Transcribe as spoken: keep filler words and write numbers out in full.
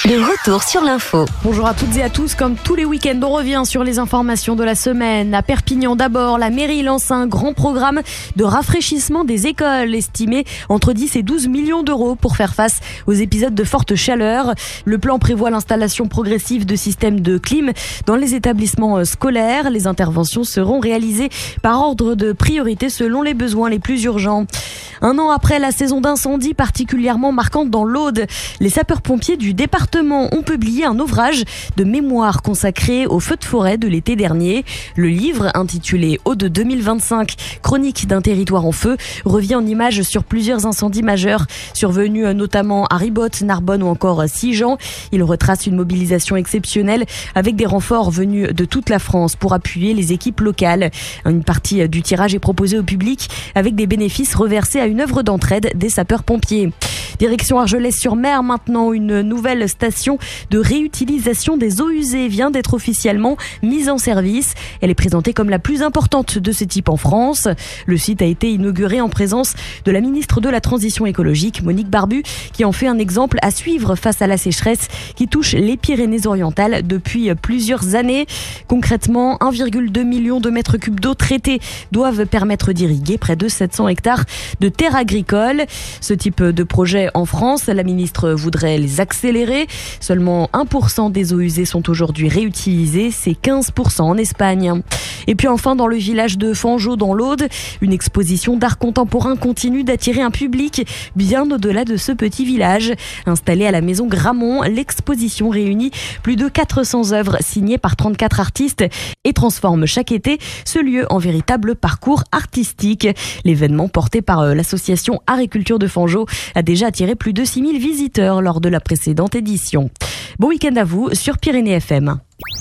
Le retour sur l'info. Bonjour à toutes et à tous, comme tous les week-ends, on revient sur les informations de la semaine. À Perpignan d'abord, la mairie lance un grand programme de rafraîchissement des écoles, estimé entre dix et douze millions d'euros pour faire face aux épisodes de forte chaleur. Le plan prévoit l'installation progressive de systèmes de clim dans les établissements scolaires. Les interventions seront réalisées par ordre de priorité selon les besoins les plus urgents. Un an après la saison d'incendie particulièrement marquante dans l'Aude, les sapeurs-pompiers du département ont publié un ouvrage de mémoire consacré aux feux de forêt de l'été dernier. Le livre, intitulé Aude deux mille vingt-cinq, chronique d'un territoire en feu, revient en images sur plusieurs incendies majeurs, survenus notamment à Ribotte, Narbonne ou encore Sigean. Il retrace une mobilisation exceptionnelle avec des renforts venus de toute la France pour appuyer les équipes locales. Une partie du tirage est proposée au public avec des bénéfices reversés à une œuvre d'entraide des sapeurs-pompiers. Direction Argelès-sur-Mer, maintenant une nouvelle station de réutilisation des eaux usées vient d'être officiellement mise en service. Elle est présentée comme la plus importante de ce type en France. Le site a été inauguré en présence de la ministre de la Transition écologique, Monique Barbu, qui en fait un exemple à suivre face à la sécheresse qui touche les Pyrénées-Orientales depuis plusieurs années. Concrètement, un virgule deux million de mètres cubes d'eau traitée doivent permettre d'irriguer près de sept cents hectares de terres agricoles. Ce type de projet en France, la ministre voudrait les accélérer. Seulement un pour cent des eaux usées sont aujourd'hui réutilisées, c'est quinze pour cent en Espagne. Et puis enfin, dans le village de Fangeau dans l'Aude, une exposition d'art contemporain continue d'attirer un public bien au-delà de ce petit village. Installée à la maison Gramont, l'exposition réunit plus de quatre cents œuvres signées par trente-quatre artistes et transforme chaque été ce lieu en véritable parcours artistique. L'événement porté par l'association Art et Culture de Fangeau a déjà attiré plus de six mille visiteurs lors de la précédente édition. Bon week-end à vous sur Pyrénées F M.